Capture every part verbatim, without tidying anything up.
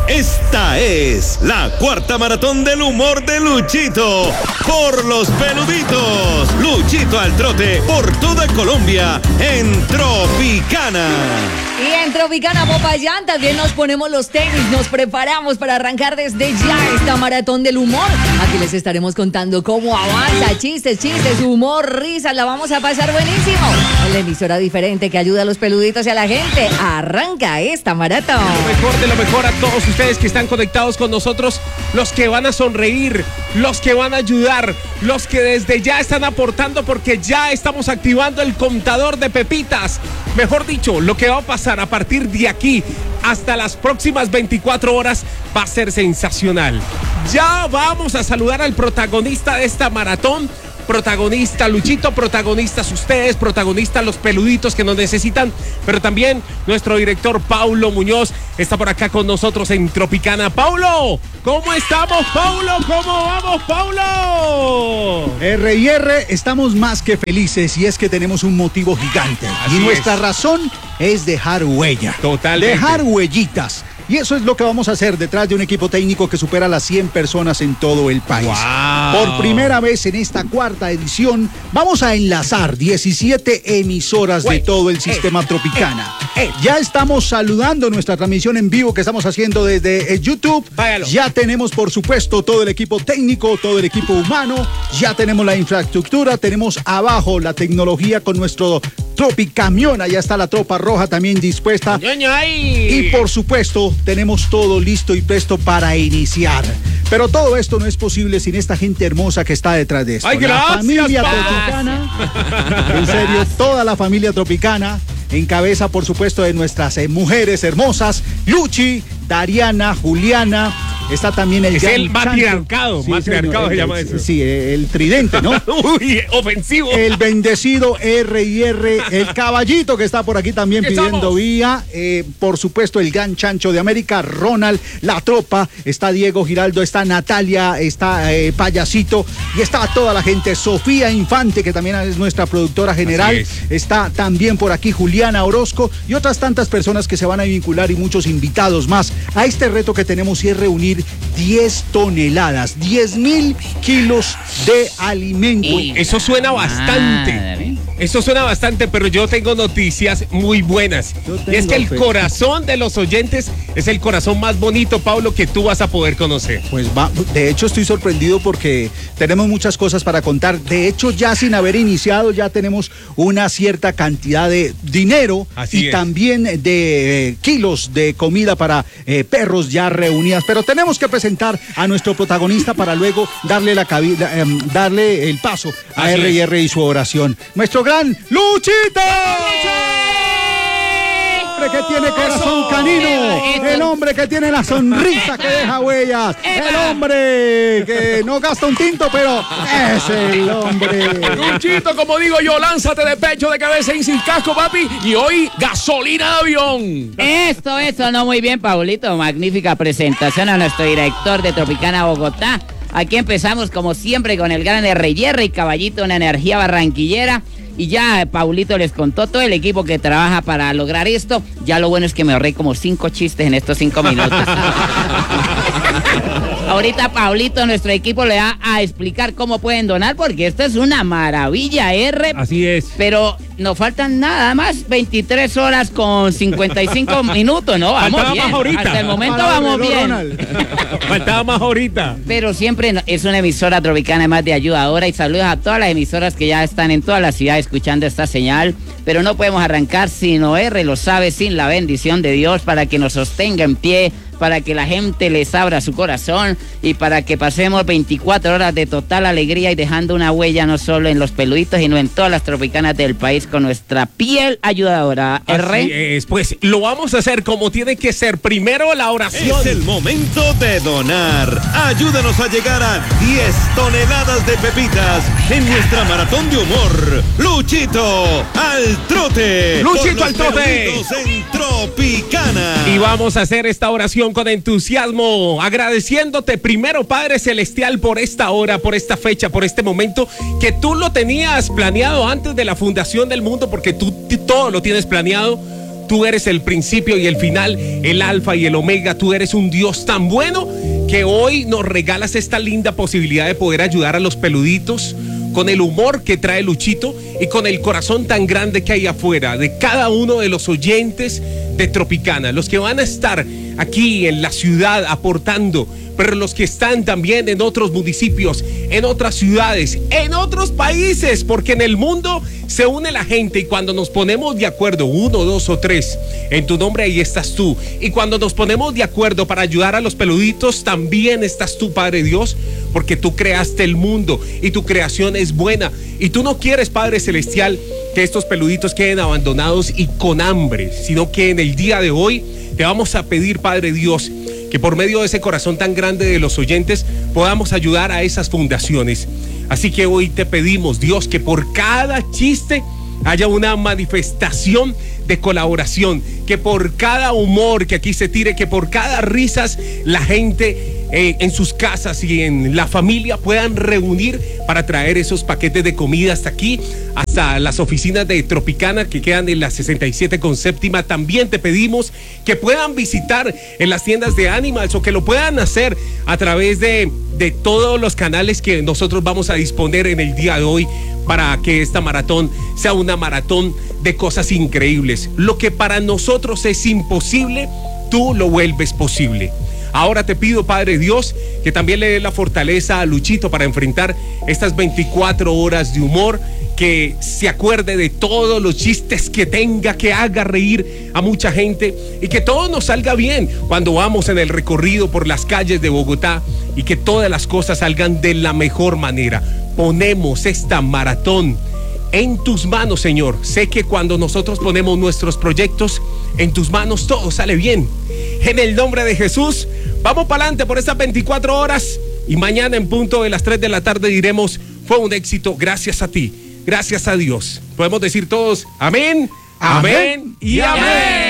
Esta es la cuarta maratón del humor de Luchito por los peluditos. Luchito al trote por toda Colombia en Tropicana. Y en Tropicana Popayán también nos ponemos los tenis, nos preparamos para arrancar desde ya esta maratón del humor. Aquí les estaremos contando cómo avanza, chistes, chistes, humor, risas, la vamos a pasar buenísimo. En la emisora diferente que ayuda a los peluditos y a la gente, arranca esta maratón. Lo mejor de lo mejor a todos ustedes que están conectados con nosotros, los que van a sonreír, los que van a ayudar, los que desde ya están aportando porque ya estamos activando el contador de pepitas. Mejor dicho, lo que va a pasar a partir de aquí hasta las próximas veinticuatro horas va a ser sensacional. Ya vamos a saludar al protagonista de esta maratón. Protagonista Luchito, protagonistas ustedes, protagonistas los peluditos que nos necesitan, pero también nuestro director Paulo Muñoz está por acá con nosotros en Tropicana. Paulo, ¿cómo estamos, Paulo? ¿Cómo vamos, Paulo? R y R, estamos más que felices y es que tenemos un motivo gigante. Así y nuestra es. razón es dejar huella. Totalmente. Dejar huellitas. Y eso es lo que vamos a hacer detrás de un equipo técnico que supera las cien personas en todo el país. Wow. Por primera vez en esta cuarta edición, vamos a enlazar diecisiete emisoras Wey. de todo el sistema Eh, Tropicana. eh, eh. Ya estamos saludando nuestra transmisión en vivo que estamos haciendo desde eh, YouTube. Váyalo. Ya tenemos, por supuesto, todo el equipo técnico, todo el equipo humano. Ya tenemos la infraestructura, tenemos abajo la tecnología con nuestro Tropicamión. Allá está la tropa roja también dispuesta. ¡Ñoño ahí! Y por supuesto, tenemos todo listo y presto para iniciar. Pero todo esto no es posible sin esta gente hermosa que está detrás de esto. ¡Ay, gracias, la familia pa! Tropicana. En serio, toda la familia Tropicana, en cabeza, por supuesto, de nuestras eh, mujeres hermosas, Luchi, Dariana, Juliana. Está también el Es gran el Chancho. matriarcado, Sí, matriarcado señor, se el- llama el- eso. Sí, el tridente, ¿no? Uy, ofensivo. El bendecido R y R, el caballito que está por aquí también Aquí pidiendo estamos. vía. Eh, por supuesto, el gran chancho de América, Ronald, la tropa. Está Diego Giraldo, está Natalia, está eh, Payasito y está toda la gente. Sofía Infante, que también es nuestra productora general. Así es. Está también por aquí Juliana Orozco y otras tantas personas que se van a vincular y muchos invitados más a este reto que tenemos y es reunir diez toneladas, diez mil kilos de alimento. Uy, eso suena bastante. Madre. Eso suena bastante, pero yo tengo noticias muy buenas. Yo Y es tengo que el fe. corazón de los oyentes es el corazón más bonito, Pablo, que tú vas a poder conocer. Pues va, de hecho estoy sorprendido porque tenemos muchas cosas para contar. De hecho, ya sin haber iniciado, ya tenemos una cierta cantidad de dinero Así y es. también de eh, kilos de comida para eh, perros ya reunidas. Pero tenemos que presentar a nuestro protagonista para luego darle la cabi- eh, darle el paso a Así R y es. R y su oración. Nuestro gran Luchito. El hombre que tiene corazón canino, el hombre que tiene la sonrisa que deja huellas, el hombre que no gasta un tinto, pero es el hombre. Luchito, como digo yo, lánzate de pecho, de cabeza y sin casco, papi. Y hoy, gasolina de avión. Esto, eso, no muy bien, Paulito. Magnífica presentación a nuestro director de Tropicana Bogotá. Aquí empezamos, como siempre, con el gran R y R y Caballito, una energía barranquillera. Y ya Paulito les contó todo el equipo que trabaja para lograr esto. Ya lo bueno es que me ahorré como cinco chistes en estos cinco minutos. Ahorita Paulito, nuestro equipo, le va a explicar cómo pueden donar, porque esto es una maravilla, R. Así es. Pero nos faltan nada más veintitrés horas con cincuenta y cinco minutos, ¿no? Vamos Faltaba bien. más ahorita. Hasta el momento Para vamos reloj, bien. Ronald. Faltaba más ahorita. Pero siempre no- es una emisora tropicana más de ayudadora y saludos a todas las emisoras que ya están en toda la ciudad escuchando esta señal. Pero no podemos arrancar sino R lo sabe, sin la bendición de Dios para que nos sostenga en pie, para que la gente les abra su corazón y para que pasemos veinticuatro horas de total alegría y dejando una huella no solo en los peluditos, sino en todas las tropicanas del país con nuestra piel ayudadora. Así R. es, pues lo vamos a hacer como tiene que ser. Primero la oración. Es el momento de donar. Ayúdanos a llegar a diez toneladas de pepitas en nuestra maratón de humor. Luchito al trote. Luchito Por al los trote. peluditos en Tropicana. Y vamos a hacer esta oración con entusiasmo, agradeciéndote primero, Padre Celestial, por esta hora, por esta fecha, por este momento, que tú lo tenías planeado antes de la fundación del mundo, porque tú t- todo lo tienes planeado. Tú eres el principio y el final, el alfa y el omega. Tú eres un Dios tan bueno que hoy nos regalas esta linda posibilidad de poder ayudar a los peluditos con el humor que trae Luchito y con el corazón tan grande que hay afuera de cada uno de los oyentes de Tropicana, los que van a estar aquí en la ciudad aportando, pero los que están también en otros municipios, en otras ciudades, en otros países, porque en el mundo se une la gente y cuando nos ponemos de acuerdo, uno, dos o tres, en tu nombre ahí estás tú. Y cuando nos ponemos de acuerdo para ayudar a los peluditos, también estás tú, Padre Dios, porque tú creaste el mundo y tu creación es buena. Y tú no quieres, Padre Celestial, que estos peluditos queden abandonados y con hambre, sino que en el día de hoy te vamos a pedir, Padre Dios, que por medio de ese corazón tan grande de los oyentes podamos ayudar a esas fundaciones. Así que hoy te pedimos, Dios, que por cada chiste haya una manifestación de colaboración, que por cada humor que aquí se tire, que por cada risas la gente eh, en sus casas y en la familia puedan reunir para traer esos paquetes de comida hasta aquí, hasta las oficinas de Tropicana que quedan en la sesenta y siete con séptima. También te pedimos que puedan visitar en las tiendas de Animals o que lo puedan hacer a través de, de todos los canales que nosotros vamos a disponer en el día de hoy para que esta maratón sea una maratón de cosas increíbles. Lo que para nosotros es imposible, tú lo vuelves posible. Ahora te pido, Padre Dios, que también le dé la fortaleza a Luchito para enfrentar estas veinticuatro horas de humor, que se acuerde de todos los chistes que tenga, que haga reír a mucha gente y que todo nos salga bien cuando vamos en el recorrido por las calles de Bogotá y que todas las cosas salgan de la mejor manera. Ponemos esta maratón en tus manos, Señor. Sé que cuando nosotros ponemos nuestros proyectos en tus manos, todo sale bien. En el nombre de Jesús, vamos para adelante por estas veinticuatro horas y mañana en punto de las tres de la tarde diremos, fue un éxito gracias a ti, gracias a Dios. Podemos decir todos, amén, amén, amén y amén.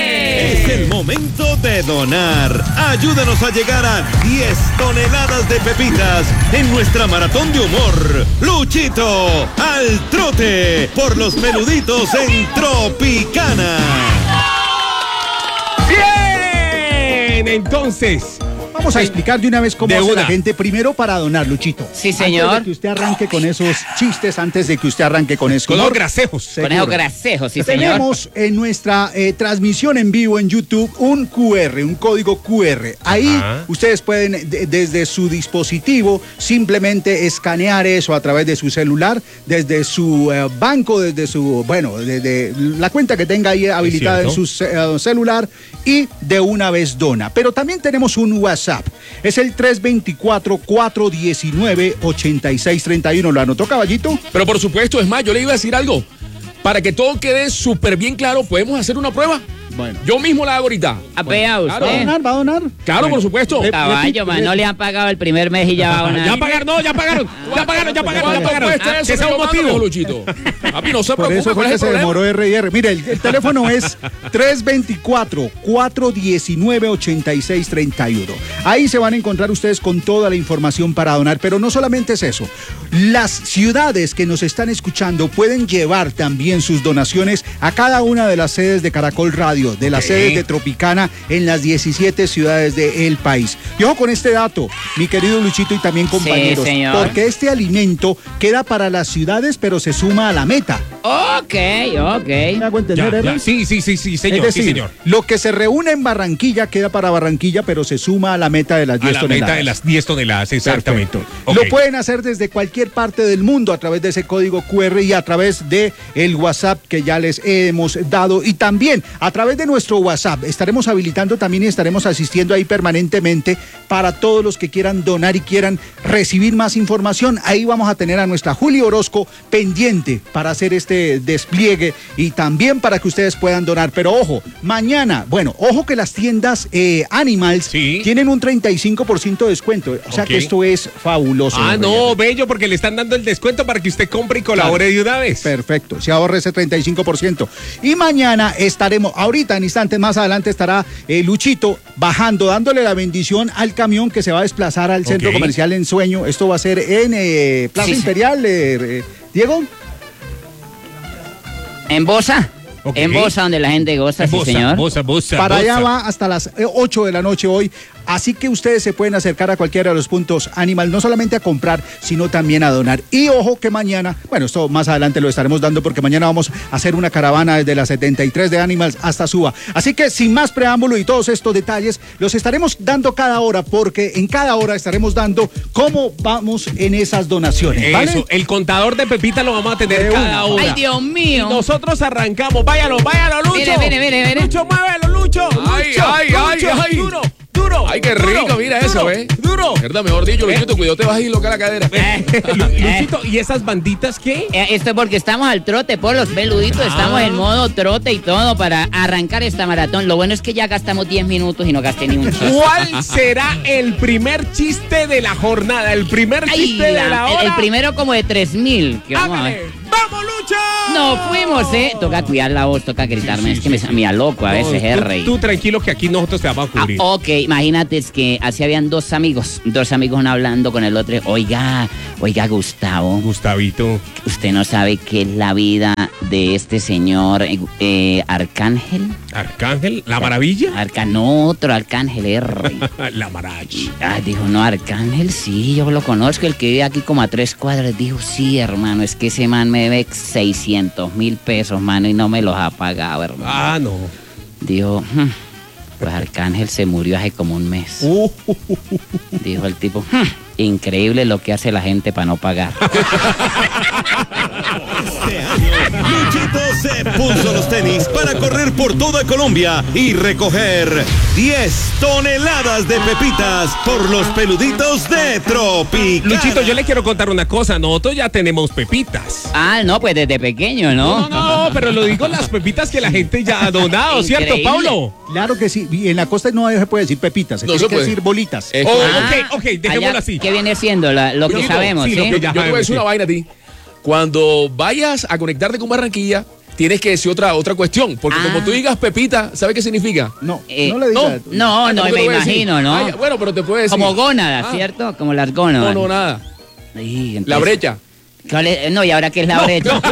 Es el momento de donar. Ayúdanos a llegar a diez toneladas de pepitas en nuestra maratón de humor. Luchito al trote por los peluditos en Tropicana. Bien, entonces vamos a explicar de una vez cómo de hace una. la gente primero para donar, Luchito. Sí, señor. Antes de que usted arranque con esos chistes, antes de que usted arranque con eso. con los grasejos. Seguro. Conejo grasejo, sí, señor. Tenemos en nuestra eh, transmisión en vivo en YouTube un cu erre, un código cu erre. Ahí Ajá. ustedes pueden de- desde su dispositivo simplemente escanear eso a través de su celular, desde su eh, banco, desde su, bueno, desde la cuenta que tenga ahí habilitada en cierto. su ce- eh, celular y de una vez dona. Pero también tenemos un WhatsApp. Es el tres dos cuatro, cuatro uno nueve, ocho seis tres uno. ¿Lo anotó, caballito? Pero por supuesto, es más, yo le iba a decir algo. Para que todo quede súper bien claro, ¿podemos hacer una prueba? Bueno. Yo mismo la hago ahorita. Ah, vea claro. ¿Va a usted. donar? ¿Va a donar? Claro, por supuesto. Eh, Caballo, man, no le han pagado el primer mes y ya va a donar. Ya pagaron, no, ya pagaron, ya pagaron, ya pagaron, ya ¿Cuánto pagaron. cuesta Ah, eso que que sea un yo mando, motivo. Luchito? A mí no se Por preocupe, eso fue ¿cuál que es se el problema? demoró erre y erre. Mire, el, el teléfono es tres dos cuatro, cuatro uno nueve, ocho seis tres uno. Ahí se van a encontrar ustedes con toda la información para donar, pero no solamente es eso. Las ciudades que nos están escuchando pueden llevar también sus donaciones a cada una de las sedes de Caracol Radio, de las Ok. sedes de Tropicana en las diecisiete ciudades del país. Y ojo con este dato, mi querido Luchito y también compañeros, señor. porque este alimento queda para las ciudades, pero se suma a la meta. Ok, ok. ¿Me hago entender, Ya, Erwin? ya, sí, sí, sí, sí, señor, Es decir, sí, señor. lo que se reúne en Barranquilla queda para Barranquilla, pero se suma a la meta de las A diez la toneladas. meta de las diez toneladas, exactamente. Perfecto. Ok. Lo pueden hacer desde cualquier parte del mundo a través de ese código cu erre y a través de el WhatsApp que ya les hemos dado y también a través de nuestro WhatsApp. Estaremos habilitando también y estaremos asistiendo ahí permanentemente para todos los que quieran donar y quieran recibir más información. Ahí vamos a tener a nuestra Juli Orozco pendiente para hacer este despliegue y también para que ustedes puedan donar. Pero ojo, mañana, bueno, ojo que las tiendas eh, Animals Sí. tienen un treinta y cinco por ciento de descuento. O sea Ok. que esto es fabuloso. Ah, don no, Reyes. bello, porque le están dando el descuento para que usted compre y colabore Claro. de una vez. Perfecto, se ahorra ese treinta y cinco por ciento. Y mañana estaremos, ahorita en instantes más adelante estará eh, Luchito bajando, dándole la bendición al camión que se va a desplazar al centro Ok. comercial en Sueño. Esto va a ser en eh, Plaza Sí, sí. Imperial, eh, eh, Diego. ¿En Bosa? Okay. En Bosa, donde la gente goza, sí, Bosa, señor. Bosa, Bosa, Para Bosa. allá va hasta las eh, ocho de la noche hoy. Así que ustedes se pueden acercar a cualquiera de los puntos Animal, no solamente a comprar, sino también a donar. Y ojo que mañana, bueno, esto más adelante lo estaremos dando porque mañana vamos a hacer una caravana desde la setenta y tres de Animals hasta Suba. Así que sin más preámbulo y todos estos detalles, los estaremos dando cada hora porque en cada hora estaremos dando cómo vamos en esas donaciones. ¿Vale? Eso, el contador de Pepita lo vamos a tener De cada una. hora. Ay, Dios mío. Y nosotros arrancamos. Váyalo, váyalo, Lucho. Mire, mire, mire, mire. Lucho, muévelo, Lucho. Ay, Lucho, ay, ay, Lucho, ay. Duro, duro. Ay, qué duro, rico, mira eso, duro, ¿eh? Duro. ¿Verdad? Mejor dicho, Luchito, cuidado, te vas a dislocar la cadera. Lu- Luchito, ¿y esas banditas qué? Eh, Esto es porque estamos al trote, por los peluditos, estamos en modo trote y todo para arrancar esta maratón. Lo bueno es que ya gastamos diez minutos y no gasté ni un chiste. ¿Cuál será el primer chiste de la jornada? El primer Ay, chiste de la la- hora. el, el primero como de tres mil. que vamos a ver. Hágale. ¡Vamos, Lucho! Nos fuimos, ¿eh? Toca cuidar la voz, toca gritarme. Es que me, me aloco a veces, No, R. tú, tú tranquilo que aquí nosotros te vamos a Ah, cubrir. ok, imagínate es que así habían dos amigos, dos amigos uno hablando con el otro. Oiga, oiga, Gustavo, Gustavito. ¿usted no sabe qué es la vida de este señor eh, eh, Arcángel? Arcángel, la maravilla. Arca, no, otro Arcángel R. La maravilla. Ah, dijo, no, Arcángel, sí, yo lo conozco, el que vive aquí como a tres cuadras. Dijo, sí, hermano, es que ese man me debe seiscientos mil pesos, mano, y no me los ha pagado, hermano. Ah, no. Dijo, "Hmm, pues Arcángel se murió hace como un mes. Uh, Dijo el tipo, "Hmm, increíble lo que hace la gente para no pagar." Este año, Luchito se puso los tenis para correr por toda Colombia y recoger diez toneladas de pepitas por los peluditos de Tropicana. Luchito, yo le quiero contar una cosa. Nosotros ya tenemos pepitas. Ah, no, pues desde pequeño, No, ¿no? no, no, pero lo digo las pepitas que la gente ya ha donado, ¿cierto, Increíble. Paulo? Claro que sí. Y en la costa no se puede decir pepitas, se No tiene se que puede. decir bolitas. Eh, Oh, Ah, ok, ok, dejémoslo allá, así. ¿qué viene siendo? La- lo que Luchito, sabemos, sí, ¿sí? lo que Yo, ya yo te voy a sabemos, decir sí. una vaina a ti. Cuando vayas a conectarte con Barranquilla, tienes que decir otra, otra cuestión. Porque Ah. como tú digas Pepita, ¿sabes qué significa? No, Eh, no le digas. No, Ah, no, ¿cómo te me lo voy a decir? imagino, ¿no? Ah, ya, bueno, pero te puedo decir. Como gónadas, Ah, ¿cierto? Como las gónadas. No, no, nada. Ay, entonces- La brecha. ¿Cuál es? No, ¿y ahora qué es la brecha?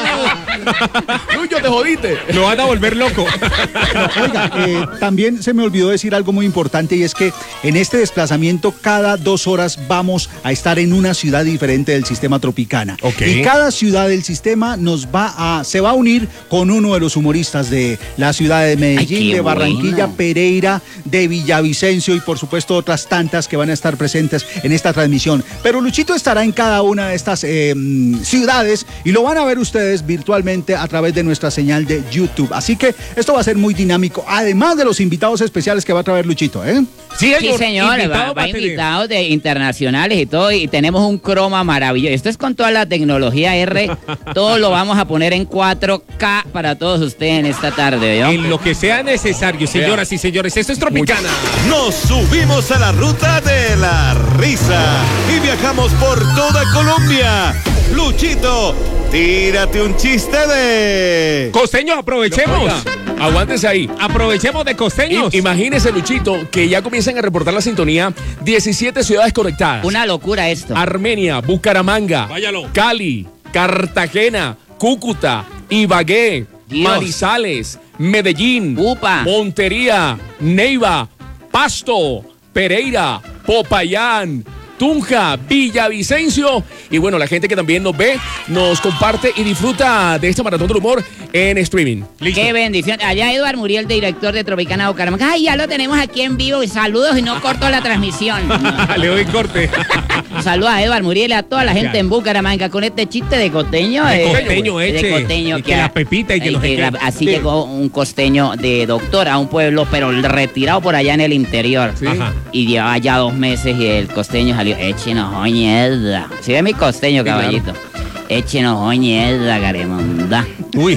Lucho, te jodiste. Me van a volver loco. Oiga, eh, también se me olvidó decir algo muy importante y es que en este desplazamiento cada dos horas vamos a estar en una ciudad diferente del sistema Tropicana. Ok. Y cada ciudad del sistema nos va a, se va a unir con uno de los humoristas de la ciudad de Medellín, Ay, qué de Barranquilla, bueno. Pereira, de Villavicencio y por supuesto otras tantas que van a estar presentes en esta transmisión. Pero Luchito estará en cada una de estas eh, ciudades y lo van a ver ustedes virtualmente a través de nuestra señal de YouTube. Así que esto va a ser muy dinámico, además de los invitados especiales que va a traer Luchito, ¿eh? Sí, Sí, señor, invitado va, va va a tener. invitados de internacionales y todo, y tenemos un croma maravilloso. Esto es con toda la tecnología R, todo lo vamos a poner en cuatro K para todos ustedes en esta tarde, ¿yo? En lo que sea necesario, señoras y señores. Esto es Tropicana. Nos subimos a la ruta de la risa y viajamos por toda Colombia. Luchito, tírate un chiste de... Costeños, aprovechemos. Oiga, aguántese ahí. Aprovechemos de costeños. I- imagínese, Luchito, que ya comienzan a reportar la sintonía diecisiete ciudades conectadas. Una locura esto. Armenia, Bucaramanga, Váyalo. Cali, Cartagena, Cúcuta, Ibagué, Dios. Manizales, Medellín, Upa. Montería, Neiva, Pasto, Pereira, Popayán, Tunja, Villavicencio y bueno, la gente que también nos ve, nos comparte y disfruta de esta maratón del humor en streaming. Qué bendición. Allá Eduard Muriel, director de Tropicana Bucaramanga. Ay, ya lo tenemos aquí en vivo. Y saludos y no corto la transmisión. Le doy corte. Saludos a Eduard Muriel y a toda la gente Ya. en Bucaramanga con este chiste de costeño. De eh, costeño, de eche. costeño Y que la pepita y que eh, no sé qué. la- Así Sí. llegó un costeño de doctor a un pueblo, pero retirado por allá en el interior. Sí. Ajá. Y llevaba ya dos meses y el costeño salió, échenos oñeda. Si ve mi costeño, claro. caballito. Échenos oñeda, garemonda. Uy.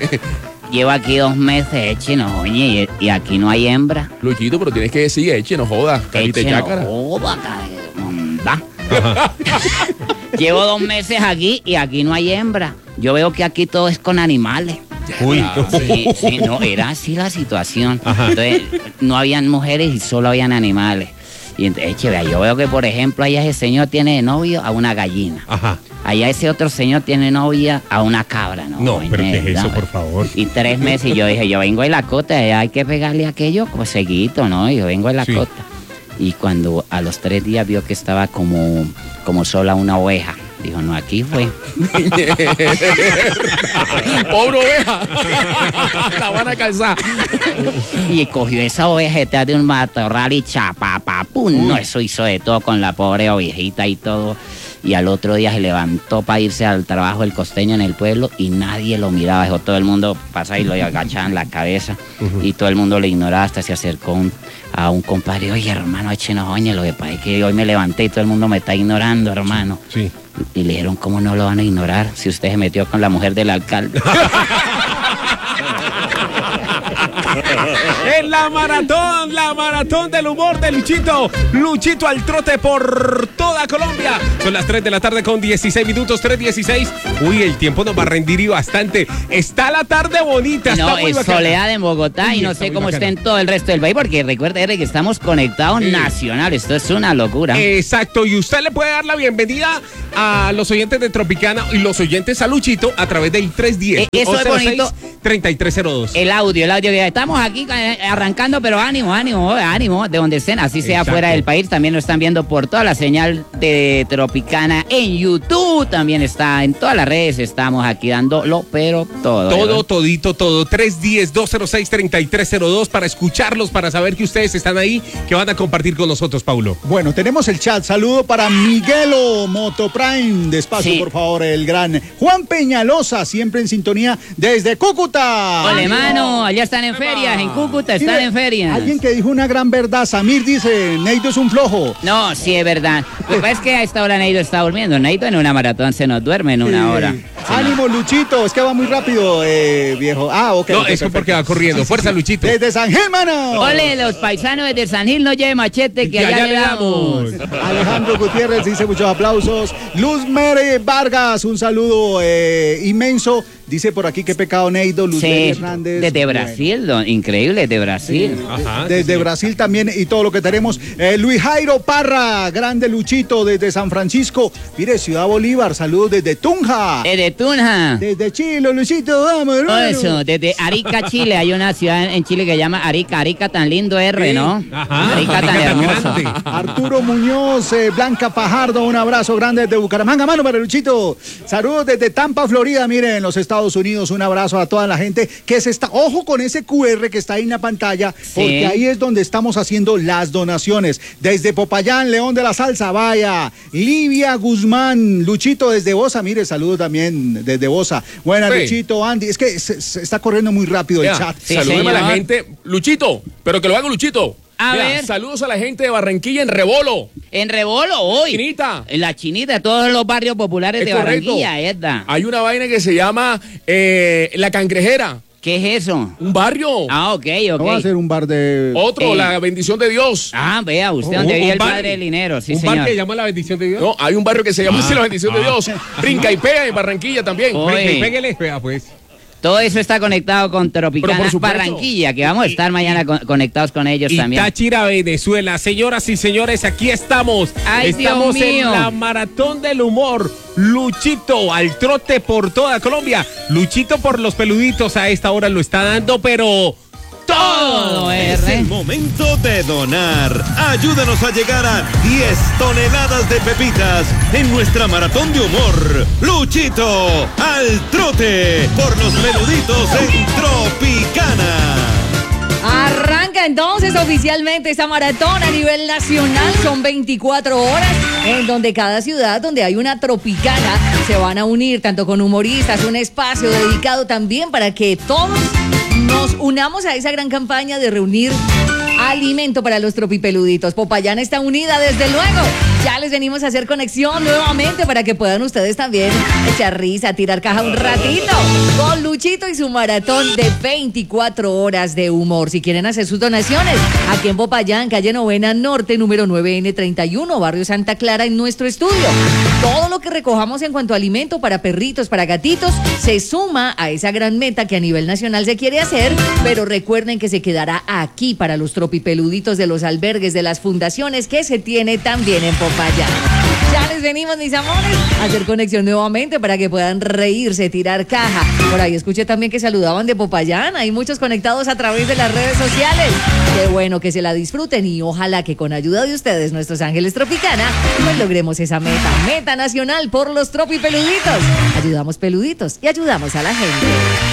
Llevo aquí dos meses, échenos oñe, y, y aquí no hay hembra. Luchito, pero tienes que decir, eche, no jodas, carita de Échenos chácara. joda, garemonda. Llevo dos meses aquí y aquí no hay hembra. Yo veo que aquí todo es con animales. Uy. Sí, sí, no, era así la situación. Ajá. Entonces, no habían mujeres y solo habían animales. Y entonces, eche, vea, yo veo que, por ejemplo, allá ese señor tiene de novio a una gallina. Ajá. allá ese otro señor tiene novia a una cabra, ¿no? No, pero ¿qué es Neda, eso, por favor? Y tres meses, y yo dije, yo vengo de la costa, allá hay que pegarle aquello pues seguito, ¿no? Yo vengo de la Sí. costa. Y cuando a los tres días vio que estaba como, como sola una oveja, dijo, no, aquí fue. Pobre oveja. La van a calzar. Y cogió esa oveja detrás de un matorral y chapapá, pum, no, eso hizo de todo con la pobre ovejita y todo. Y al otro día se levantó para irse al trabajo del costeño en el pueblo y nadie lo miraba. Dijo, todo el mundo pasa y lo agachaban la cabeza y todo el mundo le ignoraba hasta se acercó un- a un compadre. Oye, hermano, échenos oña, lo que pasa es que hoy me levanté y todo el mundo me está ignorando, hermano. Sí. Y le dijeron, ¿cómo no lo van a ignorar si usted se metió con la mujer del alcalde? En la maratón, la maratón del humor de Luchito. Luchito al trote por toda Colombia. Son las tres de la tarde con dieciséis minutos, tres dieciséis. Uy, el tiempo nos va a rendir y bastante. Está la tarde bonita. Está No, muy es bacana. soledad en Bogotá Uy, y no está sé muy cómo bacana. está en todo el resto del país, porque recuerde R, que estamos conectados Sí. nacional. Esto es una locura. Exacto, y usted le puede dar la bienvenida a los oyentes de Tropicana y los oyentes a Luchito a través del tres diez, Eh, eso es bonito. treinta y tres cero dos. El audio, el audio que estamos aquí eh, arrancando, pero ánimo, ánimo, ánimo, de donde estén, así sea Exacto. fuera del país, también lo están viendo por toda la señal de Tropicana en YouTube, también está en todas las redes, estamos aquí dándolo, pero todo. Todo, ¿verdad? todito, todo. tres diez, dos cero seis, treinta y tres cero dos para escucharlos, para saber que ustedes están ahí, que van a compartir con nosotros, Paulo. Bueno, tenemos el chat. Saludo para Miguelo Motoprime. Despacio, Sí. por favor, el gran Juan Peñalosa, siempre en sintonía desde Cúcuta. Ole, mano, allá están en ferias, en Cúcuta están Mire, en ferias. Alguien que dijo una gran verdad. Samir dice, Neido es un flojo. No, sí, es verdad. Lo que pasa es que a esta hora Neido está durmiendo. Neido en una maratón se nos duerme en una Eh, hora. Ánimo, Luchito. Es que va muy rápido, eh, viejo. Ah, ok. No, ok, eso perfecto. porque va corriendo. Fuerza, Luchito. Desde San Gil, mano. Ole, los paisanos desde San Gil, no lleve machete, que Que allá, allá le le damos. Alejandro Gutiérrez dice muchos aplausos. Luz Mere Vargas, un saludo eh, inmenso. Dice por aquí que pecado Neido. Luz Mere Sí, Hernández. desde Bueno. Brasil, don- increíble, de Brasil. Ajá, Desde sí, señor. Brasil también y todo lo que tenemos. Eh, Luis Jairo Parra, grande Luchito desde San Francisco. Mire, Ciudad Bolívar, saludos desde Tunja. Desde Tunja. Desde Chile, Luchito, vamos, Todo hermano. eso, desde Arica, Chile. Hay una ciudad en Chile que se llama Arica. Arica tan lindo R, ¿no? Ajá, Arica tan Arica tan hermoso. grande. Arturo Muñoz, eh, Blanca Fajardo, un abrazo grande desde Bucaramanga, mano para Luchito. Saludos desde Tampa, Florida, miren, en los Estados Unidos, un abrazo a toda la gente que se está, ojo con ese cu erre que está ahí en la pantalla, porque ahí es donde estamos haciendo las donaciones. Desde Popayán, León de la Salsa, vaya. Livia Guzmán, Luchito desde Bosa, mire, saludos también desde Bosa. Buena, Sí. Luchito, Andy, es que se, se está corriendo muy rápido el Vea, chat. Sí, salúdeme a la señor. gente. Luchito, pero que lo haga Luchito. A Vea, ver. Saludos a la gente de Barranquilla en Rebolo. En Rebolo, hoy. Chinita. En la Chinita, todos los barrios populares Es de correcto. Barranquilla, ¿verdad? Hay una vaina que se llama eh, La Cangrejera. ¿Qué es eso? Un barrio. Ah, ok, ok. No va a ser un bar de... Otro, Eh. La Bendición de Dios. Ah, vea, usted Un- donde un vive el bar- padre del dinero, sí, un señor. bar que llama La Bendición de Dios. No, hay un barrio que se llama Ah. así La Bendición de Dios. Brinca y pega en Barranquilla también. Oh. Pégale, Oye. pégale, vea, pues. Todo eso está conectado con Pero Tropicana por supuesto. Barranquilla, que vamos a estar mañana con- conectados con ellos Y también. Táchira, Venezuela. Señoras y señores, aquí estamos. Ay, estamos Dios mío. en la maratón del humor. Luchito al trote por toda Colombia. Luchito por los peluditos a esta hora lo está dando, pero Todo Es R. el momento de donar. Ayúdanos a llegar a diez toneladas de pepitas en nuestra maratón de humor. Luchito al trote por los peluditos en Tropicana. Arranca entonces oficialmente esta maratón a nivel nacional. Son veinticuatro horas en donde cada ciudad donde hay una tropicana se van a unir tanto con humoristas, un espacio dedicado también para que todos nos unamos a esa gran campaña de reunir alimento para los tropipeluditos. Popayán está unida desde luego. Ya les venimos a hacer conexión nuevamente para que puedan ustedes también echar risa, tirar caja un ratito con Luchito y su maratón de veinticuatro horas de humor. Si quieren hacer sus donaciones, aquí en Popayán, calle Novena Norte, número nueve ene treinta y uno, barrio Santa Clara, en nuestro estudio. Todo lo que recojamos en cuanto a alimento para perritos, para gatitos, se suma a esa gran meta que a nivel nacional se quiere hacer, pero recuerden que se quedará aquí para los tropipeluditos de los albergues, de las fundaciones que se tiene también en Popayán. Ya les venimos, mis amores, a hacer conexión nuevamente para que puedan reírse, tirar caja. Por ahí escuché también que saludaban de Popayán. Hay muchos conectados a través de las redes sociales. Qué bueno que se la disfruten y ojalá que con ayuda de ustedes, nuestros ángeles Tropicana, pues logremos esa meta, meta nacional por los tropipeluditos. Ayudamos peluditos y ayudamos a la gente.